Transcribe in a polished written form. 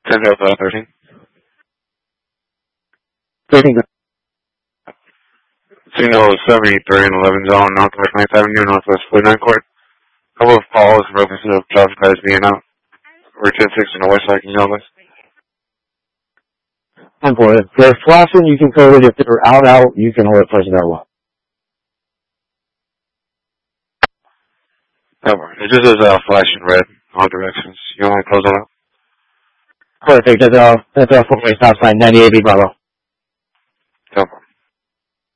10 up 13. 13. Signal 73 and 11 zone, Northwest 9th Avenue, Northwest 49 Court. Couple of calls in reference to traffic guys being out. We're 10-6 on the west side, can you help us? I'm for it. If they're flashing, you can code it. If they're out, you can hold it person out one. Over. It just is flashing red, all directions. You want to close that out? Perfect. That's a 4-way stop sign, 98 Bravo.